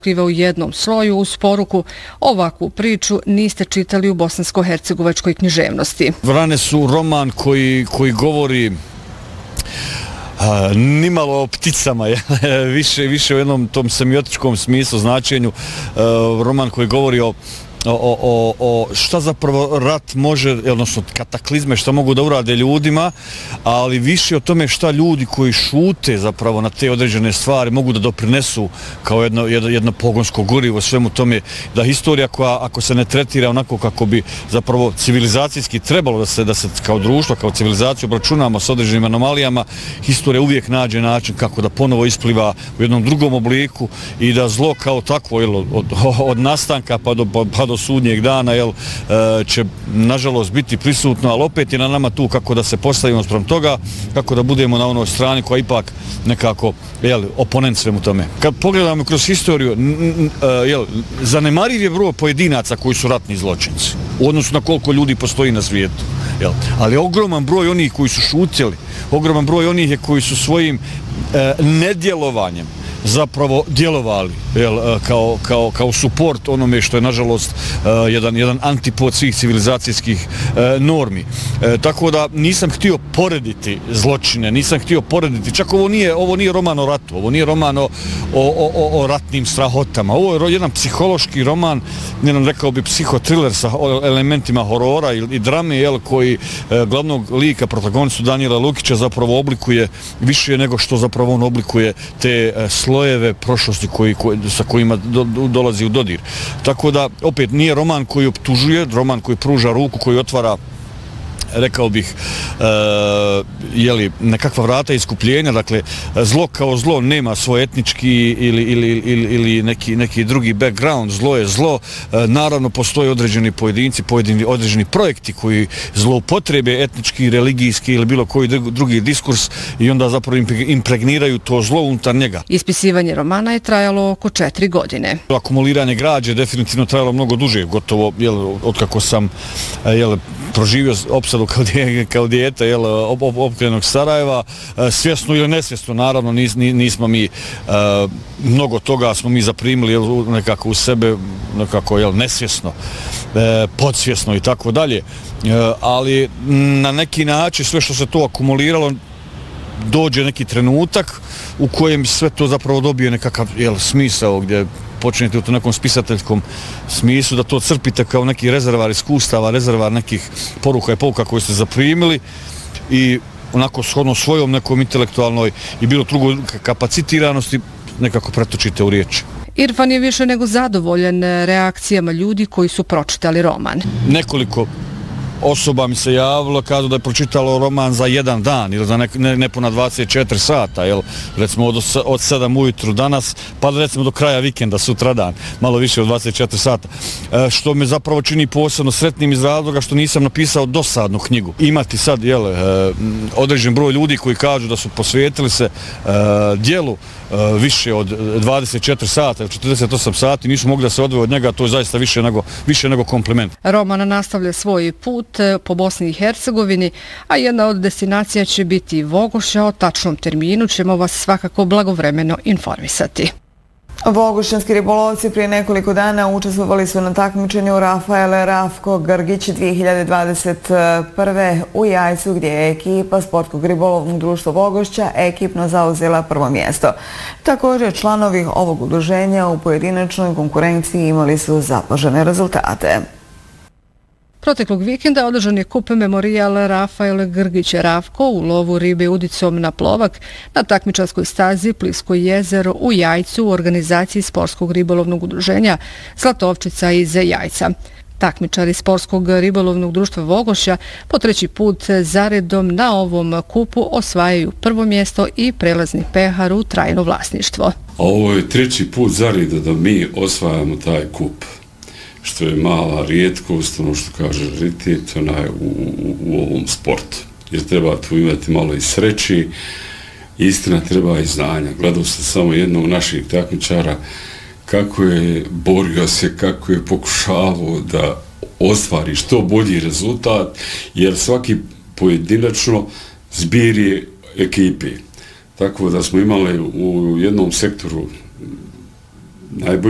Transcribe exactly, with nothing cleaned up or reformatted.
u jednom sloju uz poruku: ovakvu priču niste čitali u bosansko-hercegovačkoj književnosti. Vrane su roman koji, koji govori a, nimalo o pticama, više, više u jednom tom semiotičkom smislu, značenju. A, roman koji govori o O, o, o šta zapravo rat može, odnosno kataklizme šta mogu da urade ljudima, ali više o tome šta ljudi koji šute zapravo na te određene stvari mogu da doprinesu kao jedno, jedno, jedno pogonsko gorivo svemu tome, da historija koja ako se ne tretira onako kako bi zapravo civilizacijski trebalo da se, da se kao društvo, kao civilizaciju obračunamo s određenim anomalijama, historija uvijek nađe način kako da ponovo ispliva u jednom drugom obliku i da zlo kao takvo, jel, od, od nastanka pa do, pa do sudnjeg dana, jel, će nažalost biti prisutno, ali opet je na nama tu kako da se postavimo sprem toga, kako da budemo na onoj strani koja ipak nekako, jel, oponent svemu tome. Kad pogledamo kroz historiju, jel, zanemariv je broj pojedinaca koji su ratni zločinci u odnosu na koliko ljudi postoji na svijetu, jel, ali ogroman broj onih koji su šutjeli, ogroman broj onih je koji su svojim e, nedjelovanjem zapravo djelovali, jel, kao, kao, kao suport onome što je nažalost jedan, jedan antipod svih civilizacijskih normi. E, tako da nisam htio porediti zločine, nisam htio porediti, čak ovo nije, ovo nije roman o ratu, ovo nije roman o, o, o, o ratnim strahotama, ovo je jedan psihološki roman, jedan rekao bi psihotriler sa elementima horora i, i drame, jel, koji e, glavnog lika, protagonistu Danijela Lukića zapravo oblikuje više nego što zapravo on oblikuje te e, slojeve prošlosti koji, koji, sa kojima do, do, dolazi u dodir. Tako da, opet, nije roman koji optužuje, roman koji pruža ruku, koji otvara, rekao bih, e, jeli, nekakva vrata iskupljenja, dakle, zlo kao zlo nema svoj etnički ili, ili, ili, ili neki, neki drugi background, zlo je zlo, e, naravno postoje određeni pojedinci, pojedini, određeni projekti koji zloupotrebe etnički, religijski ili bilo koji drugi diskurs i onda zapravo impregniraju to zlo unutar njega. Ispisivanje romana je trajalo oko četiri godine. Akumuliranje građe definitivno trajalo mnogo duže, gotovo, jel, otkako sam, jel, proživio opsadu kao, dje, kao dijete, jel, op, op, opkrenog Sarajeva, svjesno ili nesvjesno, naravno, nis, nismo mi, uh, mnogo toga smo mi zaprimili, jel, nekako u sebe, nekako, jel, nesvjesno, uh, podsvjesno i tako dalje, uh, ali na neki način sve što se to akumuliralo, dođe neki trenutak u kojem sve to zapravo dobije nekakav, jel, smisao gdje počinjete u nekom spisateljskom smislu da to crpite kao neki rezervar iskustava, rezervar nekih poruka i pouka koje ste zaprimili i onako shodno svojom nekom intelektualnoj i bilo drugoj kapacitiranosti nekako pretočite u riječi. Irfan je više nego zadovoljen reakcijama ljudi koji su pročitali roman. Nekoliko osoba mi se javilo, kažu da je pročitalo roman za jedan dan ili za ne, ne, nepuna dvadeset četiri sata, jel, recimo od, od sedam ujutru danas, pa recimo do kraja vikenda, sutra dan, malo više od dvadeset četiri sata. E, što me zapravo čini posebno sretnim iz razloga što nisam napisao dosadnu knjigu. Imati sad, jel, e, određen broj ljudi koji kažu da su posvetili se e, dijelu e, više od dvadeset četiri sata ili četrdeset osam sati, nisu mogli da se odvoje od njega, to je zaista više nego, više nego kompliment. Roman nastavlja svoj put po Bosni i Hercegovini, a jedna od destinacija će biti Vogošća. O tačnom terminu ćemo vas svakako blagovremeno informisati. Vogošćanski ribolovci prije nekoliko dana učestvovali su na takmičenju Rafael Rafko Grgić dvije hiljade dvadeset prve. u Jajcu, gdje je ekipa Sportskog ribolovnog društva Vogošća ekipno zauzela prvo mjesto. Također, članovi ovog udruženja u pojedinačnoj konkurenciji imali su zapažene rezultate. Proteklog vikenda održan je kup memorijal Rafael Grgić Ravko u lovu ribe udicom na plovak na takmičarskoj stazi Plisko jezero u Jajcu u organizaciji Sportskog ribolovnog udruženja Zlatovčica iz Jajca. Takmičari Sportskog ribolovnog društva Vogošća po treći put zaredom na ovom kupu osvajaju prvo mjesto i prelazni pehar u trajno vlasništvo. Ovo je treći put zareda da mi osvajamo taj kup, što je mala rijetkost, ono što kaže raritet, onaj u, u, u ovom sportu. Jer treba tu imati malo i sreći, istina treba i znanja. Gledao sam samo jednog naših takmičara kako je borio se, kako je pokušavao da ostvari što bolji rezultat, jer svaki pojedinačno zbir je ekipe. Tako da smo imali u jednom sektoru najbolji